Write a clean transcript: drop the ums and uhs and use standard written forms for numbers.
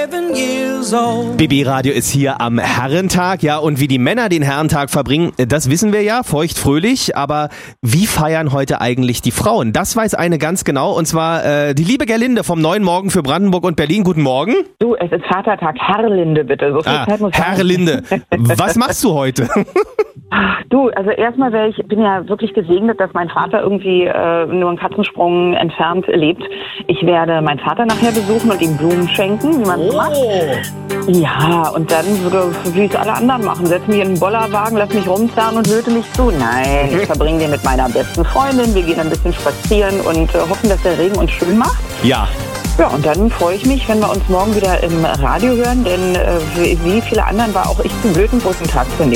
BB Radio ist hier am Herrentag, ja, und wie die Männer den Herrentag verbringen, das wissen wir ja, feuchtfröhlich, aber wie feiern heute eigentlich die Frauen? Das weiß eine ganz genau, und zwar die liebe Gerlinde vom Neuen Morgen für Brandenburg und Berlin. Guten Morgen. Du, es ist Vatertag, Herr Linde, bitte. So viel Zeit muss Herr Linde, was machst du heute? Du, also erstmal bin ja wirklich gesegnet, dass mein Vater irgendwie nur einen Katzensprung entfernt lebt. Ich werde meinen Vater nachher besuchen und ihm Blumen schenken, wie man es macht. Ja, und dann wie es alle anderen machen, setz mich in einen Bollerwagen, lass mich rumzerren und löte mich zu. Nein, ich verbringe den mit meiner besten Freundin, wir gehen ein bisschen spazieren und hoffen, dass der Regen uns schön macht. Ja. Ja, und dann freue ich mich, wenn wir uns morgen wieder im Radio hören, denn wie viele anderen war auch ich zum Blötenbrückentag zu nehmen.